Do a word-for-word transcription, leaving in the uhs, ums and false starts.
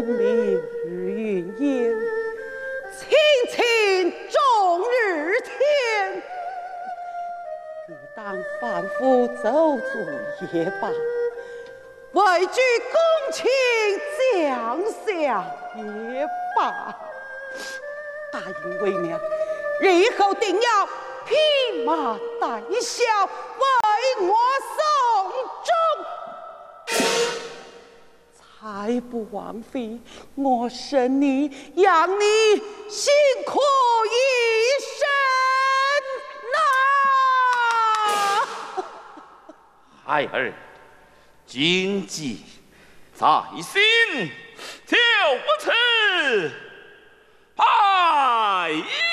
风里云烟，清清终日天。你当反复走卒也罢，为举公卿将相也罢。答应为娘，日后定要披麻戴孝，为我送终。才不枉费我生你养你辛苦一生呐！ 孩儿谨记在心，就不辞。拜。